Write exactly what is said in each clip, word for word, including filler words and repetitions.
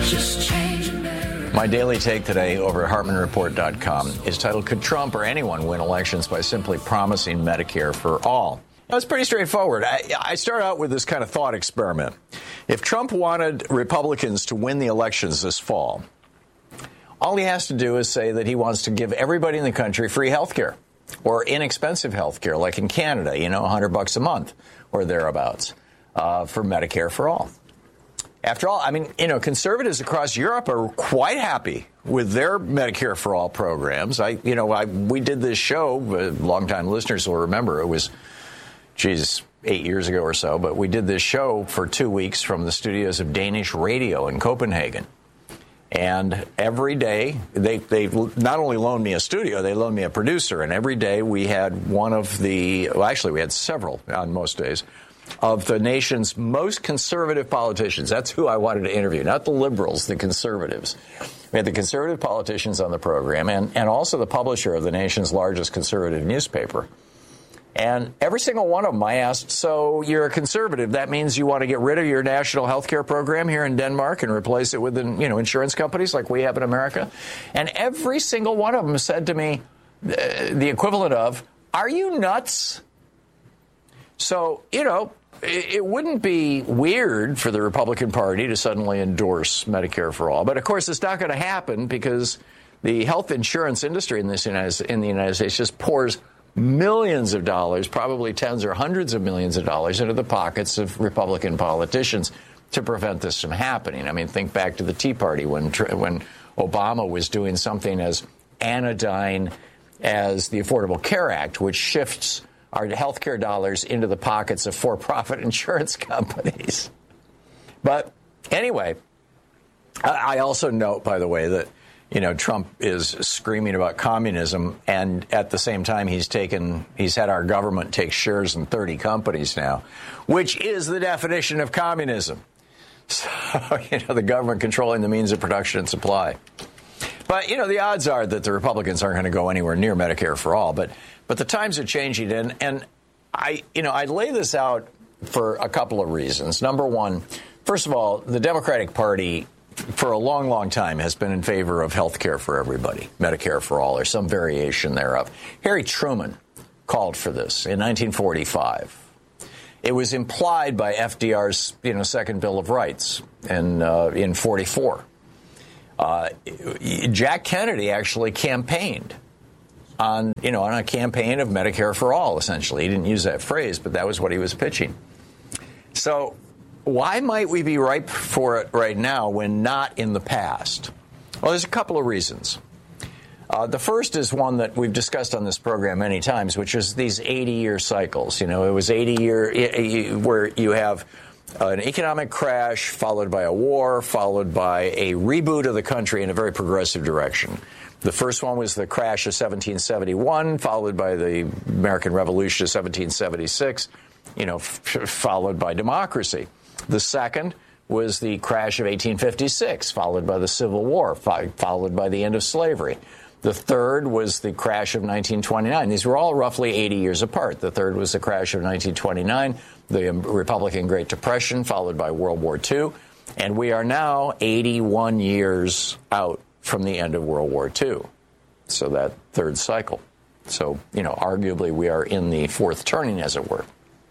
My daily take today over at Hartman Report dot com is titled, Could Trump or anyone win elections by simply promising Medicare for all? Now, it's pretty straightforward. I, I start out with this kind of thought experiment. If Trump wanted Republicans to win the elections this fall, all he has to do is say that he wants to give everybody in the country free health care or inexpensive health care, like in Canada, you know, one hundred bucks a month or thereabouts uh, for Medicare for all. After all, I mean, you know, conservatives across Europe are quite happy with their Medicare for all programs. I, you know, I, we did this show, uh, longtime listeners will remember, it was, geez, eight years ago or so, but we did this show for two weeks from the studios of Danish Radio in Copenhagen. And every day, they, they not only loaned me a studio, they loaned me a producer. And every day we had one of the, well, actually we had several on most days, of the nation's most conservative politicians. That's who I wanted to interview, not the liberals, the conservatives. We had the conservative politicians on the program and, and also the publisher of the nation's largest conservative newspaper. And every single one of them I asked, so you're a conservative, that means you want to get rid of your national health care program here in Denmark and replace it with, you know, insurance companies like we have in America? And every single one of them said to me uh, the equivalent of, are you nuts? So, you know, it, it wouldn't be weird for the Republican Party to suddenly endorse Medicare for all. But, of course, it's not going to happen because the health insurance industry in, this United, in the United States just pours millions of dollars, probably tens or hundreds of millions of dollars into the pockets of Republican politicians to prevent this from happening. I mean, think back to the Tea Party when when Obama was doing something as anodyne as the Affordable Care Act, which shifts our health care dollars into the pockets of for-profit insurance companies. But anyway, I also note, by the way, that you know, Trump is screaming about communism, and at the same time, he's taken, he's had our government take shares in thirty companies now, which is the definition of communism. So, you know, the government controlling the means of production and supply. But, you know, the odds are that the Republicans aren't going to go anywhere near Medicare for all. But, but the times are changing, and, and I, you know, I lay this out for a couple of reasons. Number one, first of all, the Democratic Party for a long, long time has been in favor of health care for everybody, Medicare for all, or some variation thereof. Harry Truman called for this in nineteen forty-five. It was implied by F D R's, you know, Second Bill of Rights in uh, in forty-four. Uh, Jack Kennedy actually campaigned on, you know, on a campaign of Medicare for all, essentially. He didn't use that phrase, but that was what he was pitching. So why might we be ripe for it right now when not in the past? Well, there's a couple of reasons. Uh, the first is one that we've discussed on this program many times, which is these eighty-year cycles. You know, it was eighty-year where you have an economic crash followed by a war, followed by a reboot of the country in a very progressive direction. The first one was the crash of seventeen seventy-one, followed by the American Revolution of seventeen seventy-six, you know, f- followed by democracy. The second was the crash of eighteen fifty-six, followed by the Civil War, fo- followed by the end of slavery. The third was the crash of nineteen twenty-nine. These were all roughly eighty years apart. The third was the crash of nineteen twenty-nine, the Republican Great Depression, followed by World War Two. And we are now eighty-one years out from the end of World War Two. So that third cycle. So, you know, arguably we are in the fourth turning, as it were.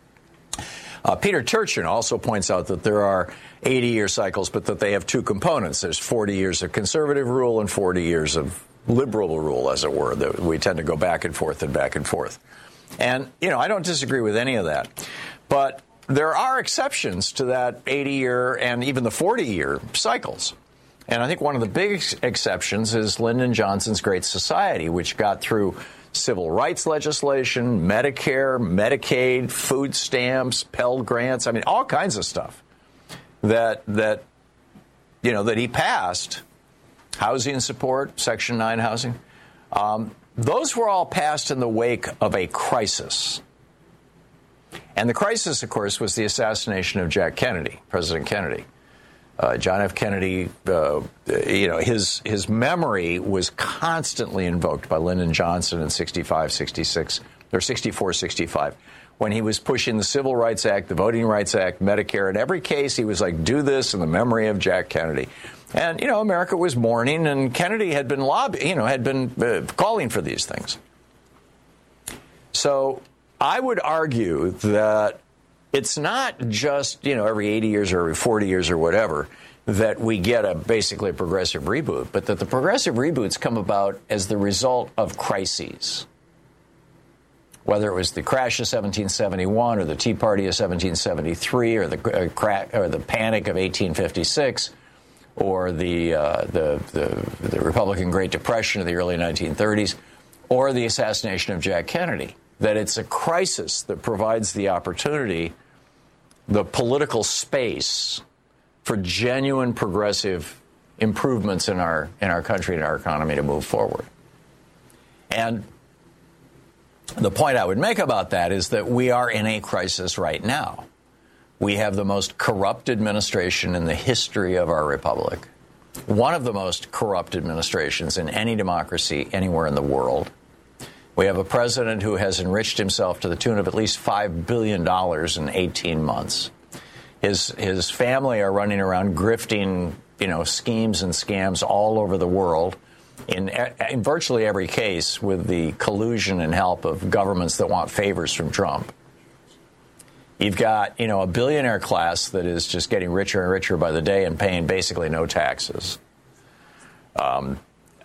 Uh, Peter Turchin also points out that there are eighty-year cycles, but that they have two components. There's forty years of conservative rule and forty years of liberal rule, as it were. That we tend to go back and forth and back and forth. And, you know, I don't disagree with any of that. But there are exceptions to that eighty-year and even the forty-year cycles. And I think one of the big ex- exceptions is Lyndon Johnson's Great Society, which got through civil rights legislation, Medicare, Medicaid, food stamps, Pell Grants, I mean, all kinds of stuff that, that you know, that he passed. Housing support, Section nine housing. Um, those were all passed in the wake of a crisis. And the crisis, of course, was the assassination of Jack Kennedy, President Kennedy. Uh, John F. Kennedy, uh, you know, his his memory was constantly invoked by Lyndon Johnson in sixty-five, sixty-six, or sixty-four, sixty-five, when he was pushing the Civil Rights Act, the Voting Rights Act, Medicare. In every case, he was like, do this in the memory of Jack Kennedy. And, you know, America was mourning, and Kennedy had been lobbying, you know, had been uh, calling for these things. So I would argue that it's not just, you know, every eighty years or every forty years or whatever that we get a basically a progressive reboot, but that the progressive reboots come about as the result of crises. Whether it was the crash of seventeen seventy-one or the Tea Party of seventeen seventy-three or the uh, crack or the Panic of eighteen fifty-six or the, uh, the the the Republican Great Depression of the early nineteen thirties or the assassination of Jack Kennedy. That it's a crisis that provides the opportunity, the political space for genuine progressive improvements in our in our country and our economy to move forward. And the point I would make about that is that we are in a crisis right now. We have the most corrupt administration in the history of our republic, one of the most corrupt administrations in any democracy anywhere in the world. We have a president who has enriched himself to the tune of at least five billion dollars in eighteen months. His his family are running around grifting, you know, schemes and scams all over the world, in, in virtually every case with the collusion and help of governments that want favors from Trump. You've got, you know, a billionaire class that is just getting richer and richer by the day and paying basically no taxes. Um,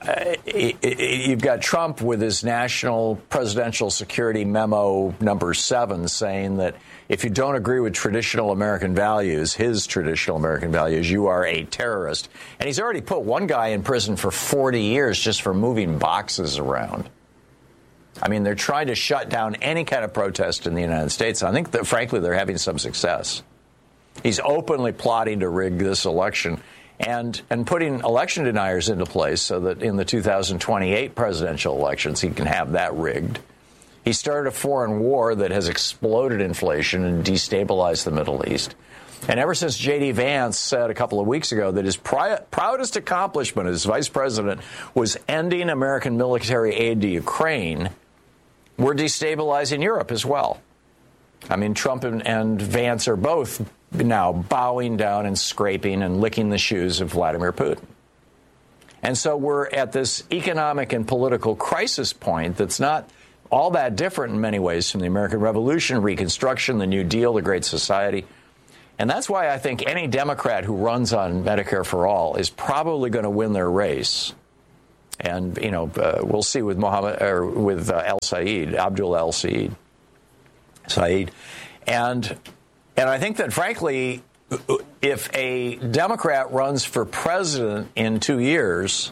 You've got Trump with his National Presidential Security Memo number seven saying that if you don't agree with traditional American values, his traditional American values, you are a terrorist. And he's already put one guy in prison for forty years just for moving boxes around. I mean, they're trying to shut down any kind of protest in the United States. I think that, frankly, they're having some success. He's openly plotting to rig this election. And and putting election deniers into place so that in the two thousand twenty-eight presidential elections, he can have that rigged. He started a foreign war that has exploded inflation and destabilized the Middle East. And ever since J D. Vance said a couple of weeks ago that his pri- proudest accomplishment as vice president was ending American military aid to Ukraine, we're destabilizing Europe as well. I mean, Trump and, and Vance are both now bowing down and scraping and licking the shoes of Vladimir Putin. And so we're at this economic and political crisis point that's not all that different in many ways from the American Revolution, Reconstruction, the New Deal, the Great Society. And that's why I think any Democrat who runs on Medicare for All is probably going to win their race. And, you know, uh, we'll see with Mohammed or with uh, El Said, Abdul El Said. Said. And and I think that, frankly, if a Democrat runs for president in two years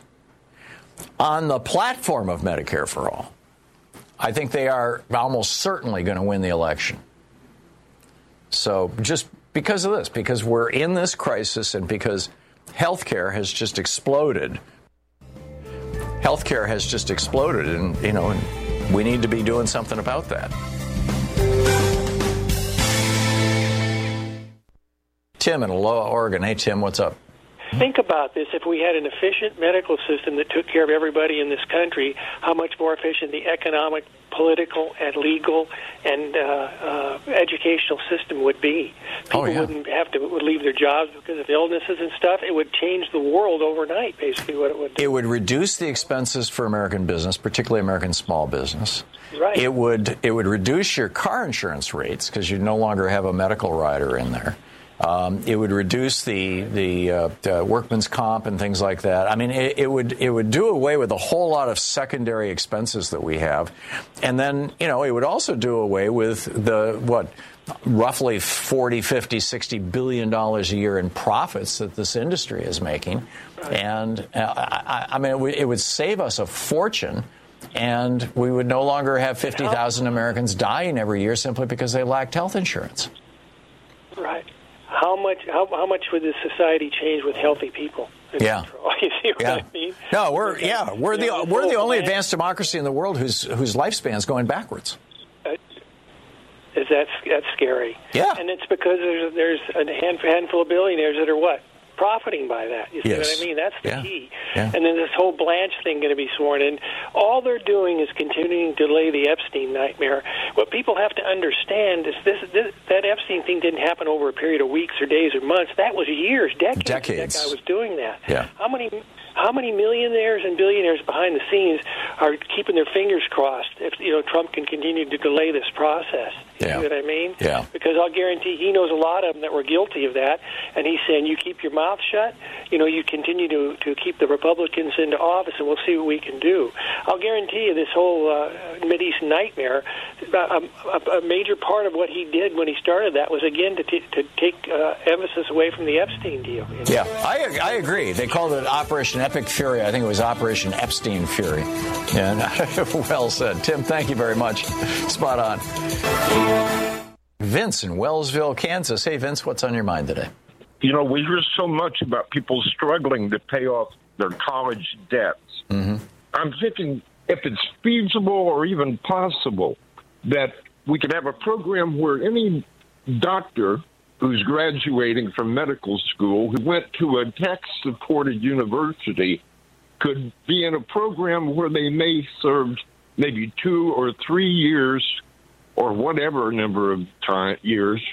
on the platform of Medicare for All, I think they are almost certainly going to win the election. So just because of this, because we're in this crisis and because healthcare has just exploded. Healthcare has just exploded, and, you know, and we need to be doing something about that. Tim in Aloha, Oregon. Hey, Tim, what's up? Think about this. If we had an efficient medical system that took care of everybody in this country, how much more efficient the economic, political, and legal and uh, uh, educational system would be. People oh, yeah. wouldn't have to would leave their jobs because of illnesses and stuff. It would change the world overnight, basically, what it would do. It would reduce the expenses for American business, particularly American small business. Right. It would, it would reduce your car insurance rates because you'd no longer have a medical rider in there. Um, it would reduce the the uh, uh, workman's comp and things like that. I mean, it, it would it would do away with a whole lot of secondary expenses that we have, and then, you know, it would also do away with the what roughly forty, fifty, sixty billion dollars a year in profits that this industry is making, and uh, I, I mean, it would save us a fortune. And we would no longer have fifty thousand Americans dying every year simply because they lacked health insurance. Right. How much? How, how much would this society change with healthy people? Yeah. You see what yeah. I mean? No, we're yeah we're the we're the only advanced democracy in the world whose whose lifespan is going backwards. Uh, is that that's scary? Yeah. And it's because there's there's a hand, handful of billionaires that are what profiting by that. You see yes. what I mean? That's the yeah. key. Yeah. And then this whole Blanche thing going to be sworn in. All they're doing is continuing to delay the Epstein nightmare. What people have to understand is this, this that Epstein thing didn't happen over a period of weeks or days or months. That was years, decades. Decades. That guy was doing that. Yeah. How many how many millionaires and billionaires behind the scenes are keeping their fingers crossed if you know Trump can continue to delay this process? You yeah. see what I mean? Yeah. Because I'll guarantee he knows a lot of them that were guilty of that, and he's saying you keep your mouth shut. You know, you continue to to keep the Republicans into office, and we'll see what we can do. I'll guarantee you this whole uh, Mideast nightmare. A, a, a major part of what he did when he started that was again to t- to take uh, emphasis away from the Epstein deal. You know? Yeah, I I agree. They called it Operation Epic Fury. I think it was Operation Epstein Fury. And well said, Tim. Thank you very much. Spot on. Vince in Wellsville, Kansas. Hey, Vince, what's on your mind today? You know, we hear so much about people struggling to pay off their college debts. Mm-hmm. I'm thinking if it's feasible or even possible that we could have a program where any doctor who's graduating from medical school who went to a tax-supported university could be in a program where they may serve maybe two or three years or whatever number of time, years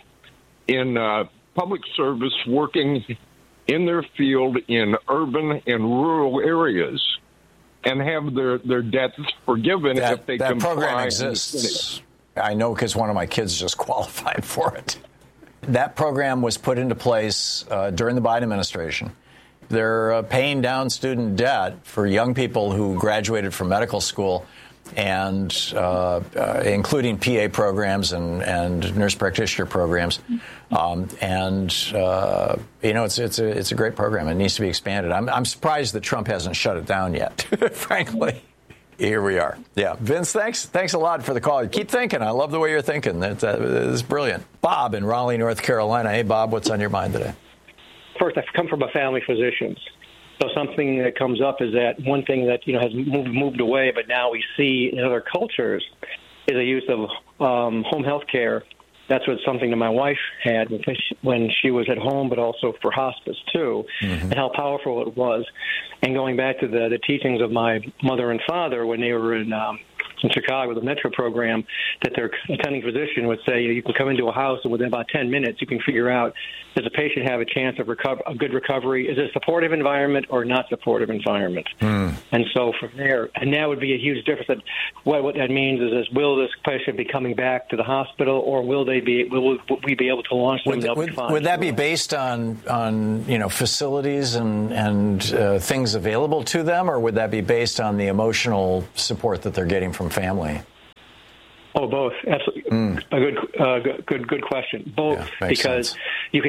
in uh, public service working in their field in urban and rural areas and have their, their debts forgiven that, if they that comply. program exists. I know because one of my kids just qualified for it. That program was put into place uh, during the Biden administration. They're uh, paying down student debt for young people who graduated from medical school, and uh, uh, including P A programs and, and nurse practitioner programs. Um, and, uh, you know, it's it's a, it's a great program. It needs to be expanded. I'm, I'm surprised that Trump hasn't shut it down yet, frankly. Here we are. Yeah. Vince, thanks. Thanks a lot for the call. Keep thinking. I love the way you're thinking. That's uh, brilliant. Bob in Raleigh, North Carolina. Hey, Bob, what's on your mind today? First, I've come from a family of physicians. So something that comes up is that one thing that, you know, has moved, moved away, but now we see in other cultures is the use of um, home health care. That's what something that my wife had when she was at home, but also for hospice, too, mm-hmm. and how powerful it was. And going back to the, the teachings of my mother and father when they were in um, in Chicago, the Metro program, that their attending physician would say, you can come into a house and within about ten minutes you can figure out, does the patient have a chance of recover, a good recovery? Is it a supportive environment or not supportive environment? Mm. And so from there, and that would be a huge difference. That what, what that means is, is will this patient be coming back to the hospital, or will they be? Will we be able to launch them? Would, would, would that be based on on you know facilities and and uh, things available to them, or would that be based on the emotional support that they're getting from family? Oh, both. Absolutely. Mm. A good, uh, good, good question. Both, yeah, because sense. you can.